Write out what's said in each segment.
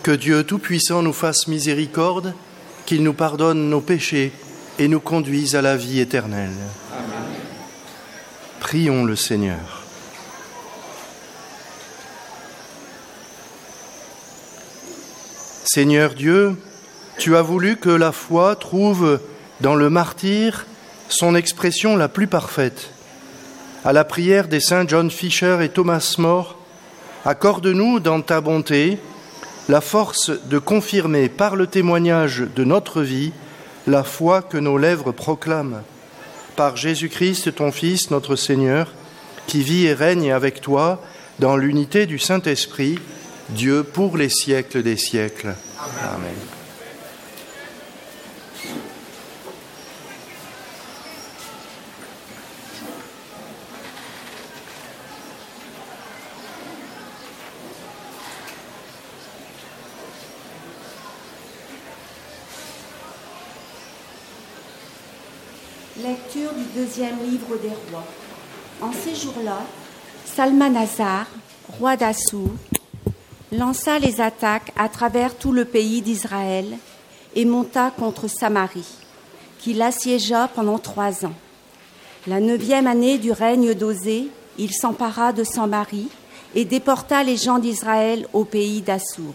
Que Dieu Tout-Puissant nous fasse miséricorde, qu'il nous pardonne nos péchés et nous conduise à la vie éternelle. Amen. Prions le Seigneur. Seigneur Dieu, tu as voulu que la foi trouve dans le martyr son expression la plus parfaite. À la prière des saints John Fisher et Thomas More, accorde-nous dans ta bonté la force de confirmer par le témoignage de notre vie la foi que nos lèvres proclament. Par Jésus-Christ, ton Fils, notre Seigneur, qui vit et règne avec toi dans l'unité du Saint-Esprit, Dieu pour les siècles des siècles. Amen. Lecture du deuxième livre des rois. En ces jours-là, Salmanasar, roi d'Assur, lança les attaques à travers tout le pays d'Israël et monta contre Samarie, qu'il assiégea pendant 3 ans. La 9e année du règne d'Osée, il s'empara de Samarie et déporta les gens d'Israël au pays d'Assur.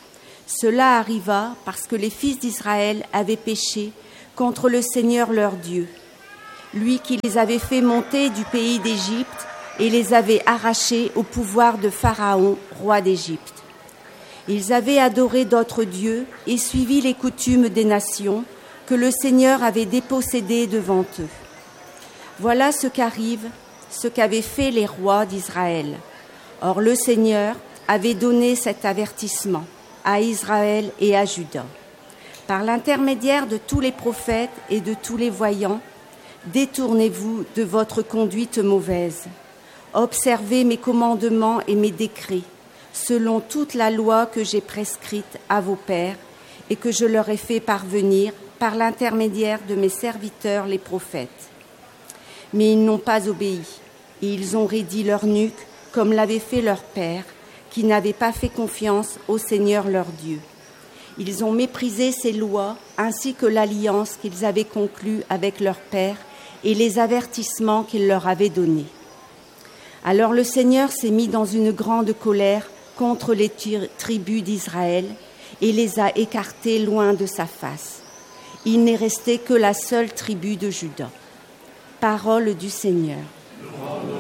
Cela arriva parce que les fils d'Israël avaient péché contre le Seigneur leur Dieu, lui qui les avait fait monter du pays d'Égypte et les avait arrachés au pouvoir de Pharaon, roi d'Égypte. Ils avaient adoré d'autres dieux et suivi les coutumes des nations que le Seigneur avait dépossédées devant eux. Voilà ce qu'avaient fait les rois d'Israël. Or le Seigneur avait donné cet avertissement à Israël et à Juda. Par l'intermédiaire de tous les prophètes et de tous les voyants, détournez-vous de votre conduite mauvaise. Observez mes commandements et mes décrets, selon toute la loi que j'ai prescrite à vos pères et que je leur ai fait parvenir par l'intermédiaire de mes serviteurs les prophètes. Mais ils n'ont pas obéi, et ils ont raidi leur nuque comme l'avait fait leur père, qui n'avait pas fait confiance au Seigneur leur Dieu. Ils ont méprisé ses lois ainsi que l'alliance qu'ils avaient conclue avec leur père et les avertissements qu'il leur avait donnés. Alors le Seigneur s'est mis dans une grande colère contre les tribus d'Israël et les a écartés loin de sa face. Il n'est resté que la seule tribu de Juda. Parole du Seigneur.